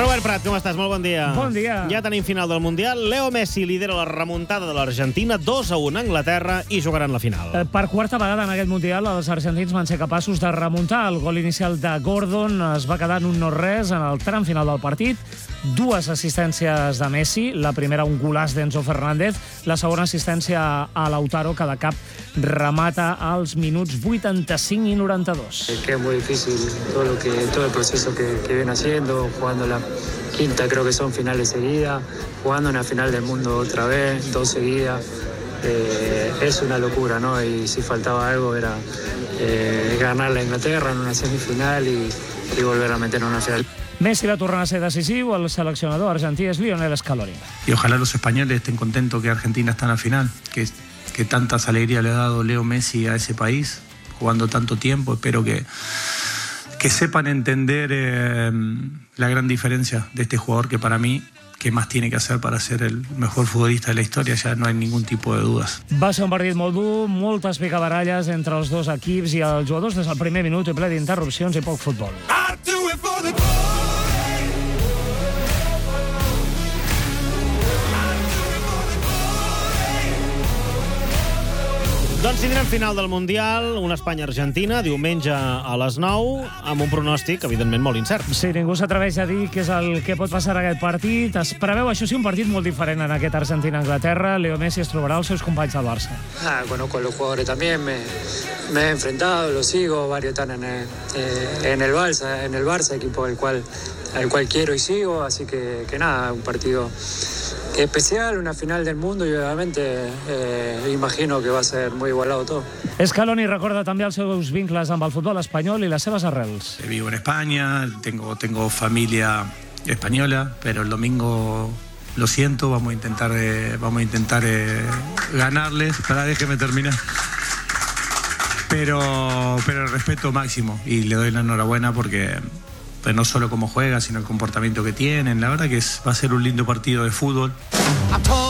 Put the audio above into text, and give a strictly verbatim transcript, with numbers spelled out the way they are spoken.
Robert Prat, com estàs? Molt bon dia. Bon dia. Ja tenim final del Mundial. Leo Messi lidera la remuntada de l'Argentina, dos a un a Anglaterra, i jugaran la final. Eh, per quarta vegada en aquest Mundial, els argentins van ser capaços de remuntar. El gol inicial de Gordon es va quedar en un no-res en el tram final del partit. Dues assistències de Messi, la primera un golaç d'Enzo Fernández, la segona assistència a Lautaro, que de cap remata als minuts vuitanta-cinc i noranta-dos. Que es muy difícil todo lo que todo el proceso que, que viene haciendo, jugando la quinta, creo que son finales seguidas, jugando una final del mundo otra vez, dos seguidas. Eh, es una locura, ¿no? Y si faltaba algo era eh, ganar la Inglaterra en una semifinal y, y volver a meter en una final. Messi va tornar a ser decisiu, el seleccionador argentí és Lionel Scaloni. Y ojalá los españoles estén contentos que Argentina está en la final, que, que tantas alegrías le ha dado Leo Messi a ese país, jugando tanto tiempo. Espero que, que sepan entender eh, la gran diferencia de este jugador, que para mí, ¿qué más tiene que hacer para ser el mejor futbolista de la historia? Ya no hay ningún tipo de dudas. Va ser un partit molt dur, moltes picabaralles entre els dos equips i els jugadors des del primer minut i ple d'interrupcions i poc futbol. Doncs tindrem final del Mundial, una Espanya-Argentina, diumenge a les nou, amb un pronòstic, evidentment, molt incert. Sí, ningú s'atreveix a dir què és el que pot passar en aquest partit. Es preveu, això sí, un partit molt diferent en aquest Argentina-Anglaterra. Leo Messi es trobarà els seus companys del Barça. Ah, conozco a los jugadores también, me, me he enfrentado, los sigo, varios están en el, eh, en el Barça, en el Barça, equipo al cual, al cual quiero y sigo, así que, que nada, un partido especial, una final del mundo, y obviamente eh, imagino que va a ser muy igualado todo. Scaloni recorda també els seus vincles amb el futbol espanyol i les seves arrels. Vivo en España, tengo, tengo familia española, pero el domingo, lo siento, vamos a intentar, eh, vamos a intentar eh, ganarles. Para, déjeme terminar. Pero, pero el respeto máximo, y le doy la enhorabuena porque pues no solo cómo juega, sino el comportamiento que tienen. La verdad que es, va a ser un lindo partido de fútbol.